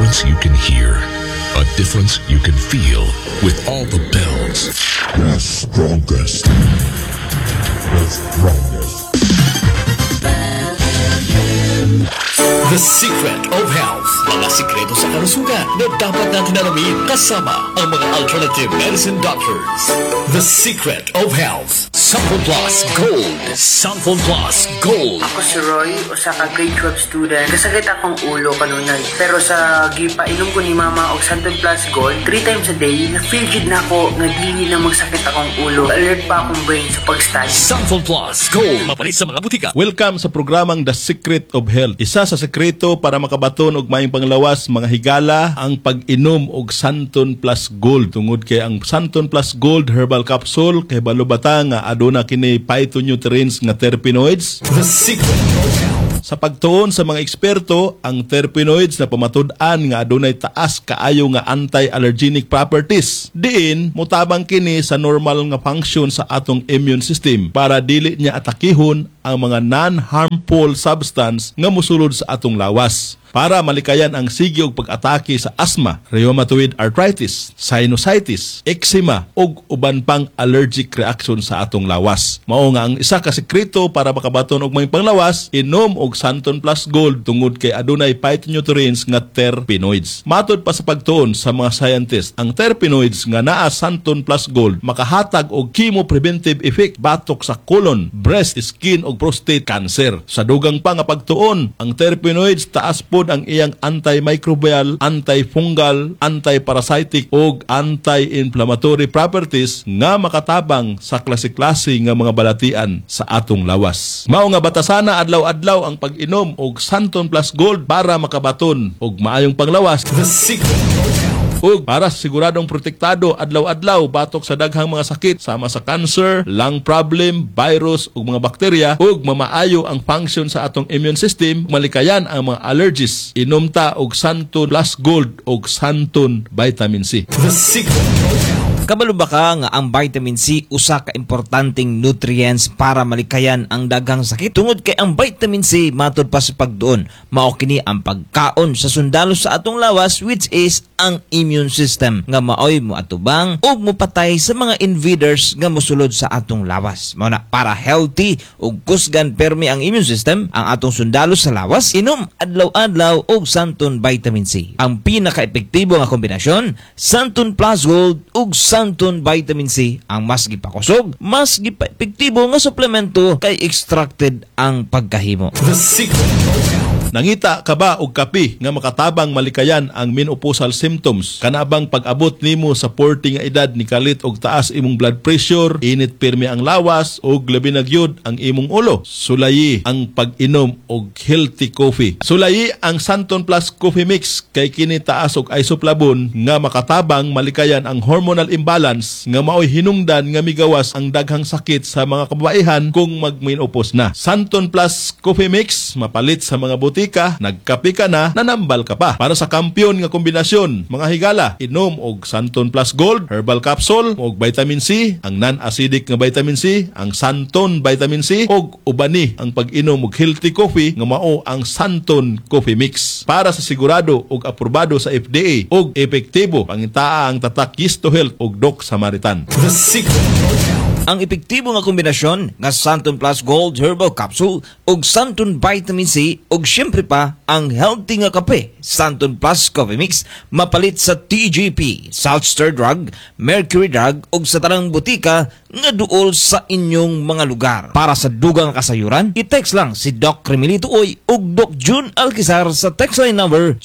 difference you can hear, a difference you can feel with all the bells. The strongest. The strongest. The Secret of Health. Mga sikreto sa kalusugan na dapat natin alamin kasama ang mga alternative medicine doctors. The Secret of Health. Sample Plus Gold. Sample Plus Gold. Ako si Roy, usa ka grade 12 student. Kasakit akong ulo kanunay. Pero sa gipainom ko ni Mama og Santon Plus Gold 3 times a day, na-feel good na ako nga dili na magsakit akong ulo. Alert pa akong brain sa pag-study. Sample Plus Gold. Mapalit sa mga butika. Welcome sa programang The Secret of Health. Isa sa sekreto para makabaton og maayong panglawas mga higala ang pag-inom og Santon Plus Gold. Tungod kay ang Santon Plus Gold Herbal Capsule kay balubata nga aduna kini phytonutrients nga terpenoids. The Secret of Health. Sa pagtuon sa mga eksperto, ang terpenoids na pamatud-an nga adunay taas kaayo nga anti-allergenic properties. Diin, mutabang kini sa normal nga function sa atong immune system para dili niya atakihon ang mga non-harmful substance nga mosulod sa atong lawas. Para malikayan ang sige og pag-atake sa asthma, rheumatoid arthritis, sinusitis, eczema ug uban pang allergic reaction sa atong lawas. Mao nga ang isa ka sekreto para makabaton og may panglawas, inom og Santon Plus Gold tungod kay adunay phytonutrients nga terpenoids. Matod pa sa pagtuon sa mga scientists, ang terpenoids nga naa Santon Plus Gold makahatag og chemopreventive effect batok sa colon, breast, skin ug prostate cancer. Sa dugang pa nga pagtuon, ang terpenoids taas po ang iyang antimicrobial, antifungal, antiparasitic o anti-inflammatory properties nga makatabang sa klase-klase nga mga balatian sa atong lawas. Mao nga batasana adlaw-adlaw ang pag-inom og Santon Plus Gold para makabaton og maayong panglawas. The Secret of Health. Ug para siguradong protektado adlaw-adlaw batok sa daghang mga sakit sama sa cancer, lung problem, virus ug mga bakterya ug mamaayo ang function sa atong immune system, malikayan ang mga allergies. Inom ta og Santon Plus Gold ug Santon Vitamin C. The Secret of Health. Kabalo ba ka nga ang vitamin C usa ka importanteng nutrients para malikayan ang daghang sakit? Tungod kay ang vitamin C matod pa sa pagduon, mao kini ang pagkaon sa sundalo sa atong lawas which is ang immune system nga maoy mo atubang ug mopatay sa mga invaders nga mosulod sa atong lawas. Mao na para healthy ug kusgan permi ang immune system ang atong sundalo sa lawas, inom adlaw-adlaw og Santon Vitamin C. Ang pinaka-epektibo nga kombinasyon, Santon Plus Gold ug Santon Vitamin C ang mas gipakusog, mas gipa-epektibo nga suplemento kay extracted ang pagkahimo. The Secret of Health. Nangita ka ba og kape nga makatabang malikayan ang menopausal symptoms? Kanabang pag-abot nimo sa 40 nga edad ni kalit og taas imong blood pressure, init pirmi ang lawas ug labi na gyud ang imong ulo. Sulayi ang pag-inom og healthy coffee. Sulayi ang Santon Plus Coffee Mix kay kini taas og isoflavone nga makatabang malikayan ang hormonal imbalance nga maoy hinungdan nga migawas ang daghang sakit sa mga kababaihan kung mag-menopause na. Santon Plus Coffee Mix mapalit sa mga buti nagkape ka na, nanambal ka pa. Para sa kampiyon nga kombinasyon, mga higala, inom og Santon Plus Gold, Herbal Capsule, og Vitamin C, ang non-acidic nga Vitamin C, ang Santon Vitamin C, og ubani ang pag-inom og healthy coffee nga mao ang Santon Coffee Mix. Para sa sigurado og aprobado sa FDA og epektibo, pangitaa ang tatak Yeast to Health og Doc Samaritan. The Secret of Health. Ang epektibo nga kombinasyon nga Santon Plus Gold Herbal Capsule ug Santon Vitamin C ug syempre pa ang healthy nga kape Santon Plus Coffee Mix mapalit sa TGP, South Star Drug, Mercury Drug ug sa tanang butika nga duol sa inyong mga lugar. Para sa dugang kasayuran, i-text lang si Doc Remilito Oy ug Doc June Alquizar sa text line number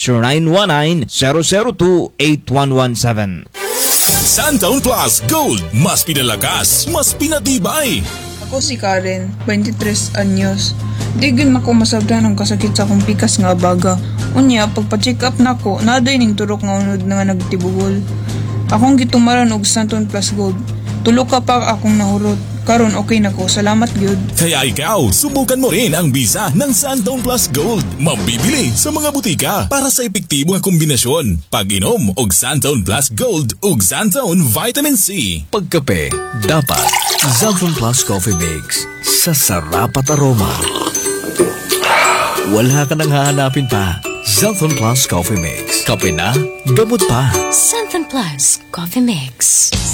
0919-002-8117. Santon Plus Gold, mas pinalakas, mas pinatibay. Ako si Karen, 23 anyos. Di gyud mako masabdan ang kasakit sa akong pikas nga baga. Unya, pagpa-check up nako, naday ning turok nga unod nga nagtibugol. Akong gitumaran og Santon Plus Gold. Tulo ka pa akong nahurot. Karon okay na ko. Salamat gyud. Kaya ikaw, subukan mo rin ang bisa ng Santon Plus Gold. Mabibili sa mga butika para sa epektibo nga kombinasyon. Pag-inom og Santon Plus Gold ug Santon Vitamin C. Pagkape, dapat Santon Plus Coffee Mix sa sarap at aroma. Wala ka nang hahanapin pa. Xanthan Plus Coffee Mix. Kape na, gamot pa. Xanthan Plus Coffee Mix.